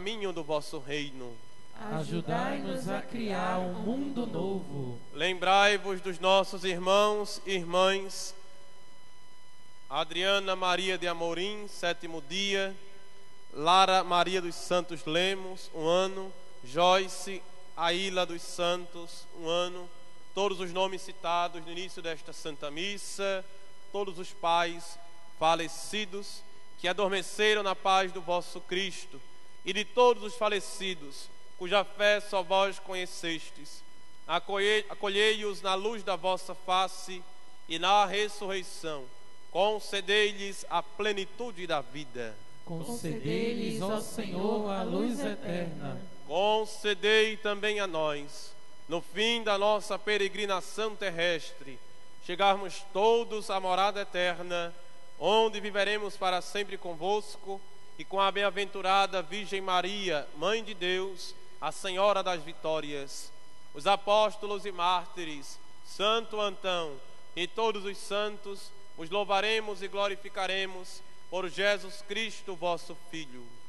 caminho do vosso reino. Ajudai-nos a criar um mundo novo. Lembrai-vos dos nossos irmãos e irmãs. Adriana Maria de Amorim, 7º dia. Lara Maria dos Santos Lemos, 1 ano. Joyce Aila dos Santos, 1 ano. Todos os nomes citados no início desta Santa Missa. Todos os pais falecidos que adormeceram na paz do vosso Cristo. E de todos os falecidos, cuja fé só vós conhecestes. Acolhei-os na luz da vossa face e na ressurreição. Concedei-lhes a plenitude da vida. Concedei-lhes, ó Senhor, a luz eterna. Concedei também a nós, no fim da nossa peregrinação terrestre, chegarmos todos à morada eterna, onde viveremos para sempre convosco e com a bem-aventurada Virgem Maria, Mãe de Deus, a Senhora das Vitórias, os apóstolos e mártires, Santo Antão e todos os santos, os louvaremos e glorificaremos por Jesus Cristo, vosso Filho.